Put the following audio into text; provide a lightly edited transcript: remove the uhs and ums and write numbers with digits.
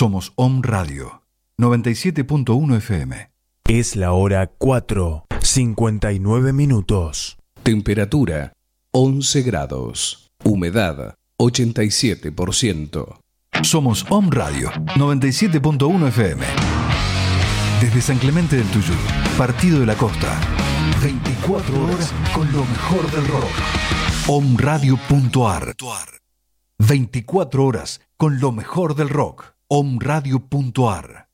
Somos Om Radio, 97.1 FM. Es la hora 4:59. Temperatura 11 grados. Humedad 87%. Somos Om Radio, 97.1 FM. Desde San Clemente del Tuyú, Partido de la Costa. 24 horas con lo mejor del rock. Omradio.ar. 24 horas con lo mejor del rock. Omradio.ar.